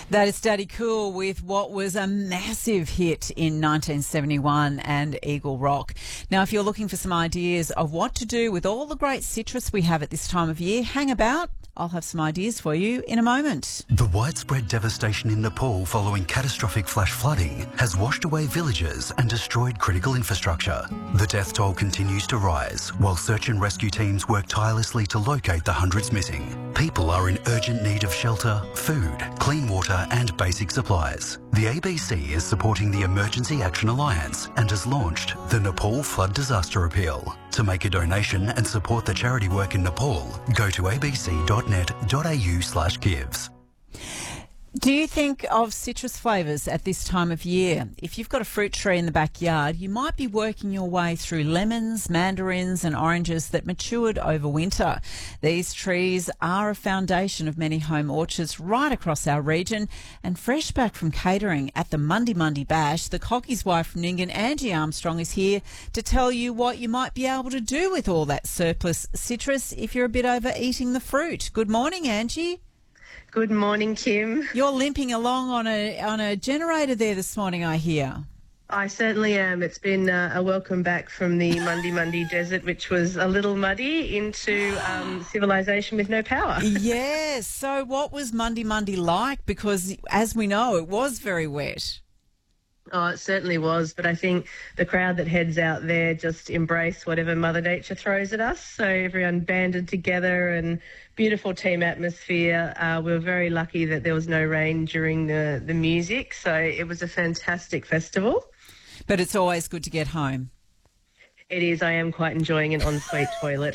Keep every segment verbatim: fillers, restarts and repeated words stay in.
That is Daddy Cool with what was a massive hit in nineteen seventy-one and Eagle Rock. Now, if you're looking for some ideas of what to do with all the great citrus we have at this time of year, hang about. I'll have some ideas for you in a moment. The widespread devastation in Nepal following catastrophic flash flooding has washed away villages and destroyed critical infrastructure. The death toll continues to rise while search and rescue teams work tirelessly to locate the hundreds missing. People are in urgent need of shelter, food, clean water and basic supplies. The A B C is supporting the Emergency Action Alliance and has launched the Nepal Flood Disaster Appeal. To make a donation and support the charity work in Nepal, go to abc.net.au slash gives. Do you think of citrus flavours at this time of year? If you've got a fruit tree in the backyard, you might be working your way through lemons, mandarins and oranges that matured over winter. These trees are a foundation of many home orchards right across our region. And fresh back from catering at the Mundi Mundi Bash, the cockie's wife from Nyngan, Angie Armstrong, is here to tell you what you might be able to do with all that surplus citrus if you're a bit overeating the fruit. Good morning, Angie. Good morning, Kim. You're limping along on a on a generator there this morning, I hear. I certainly am. It's been uh, a welcome back from the Mundi Mundi desert, which was a little muddy, into um, civilization with no power. Yes. So what was Mundi Mundi like? Because, as we know, it was very wet. Oh, it certainly was, but I think the crowd that heads out there just embrace whatever Mother Nature throws at us. So everyone banded together and beautiful team atmosphere. Uh, we were very lucky that there was no rain during the, the music, so it was a fantastic festival. But it's always good to get home. It is. I am quite enjoying an ensuite toilet.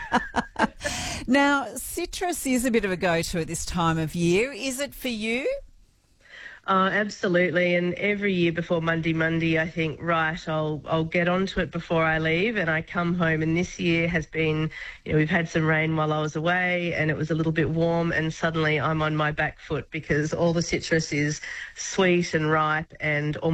Now, citrus is a bit of a go-to at this time of year. Is it for you? Oh, absolutely. And every year before Mundi Mundi, I think, right, I'll I'll get onto it before I leave, and I come home. And this year has been, you know, we've had some rain while I was away, and it was a little bit warm, and suddenly I'm on my back foot because all the citrus is sweet and ripe and almost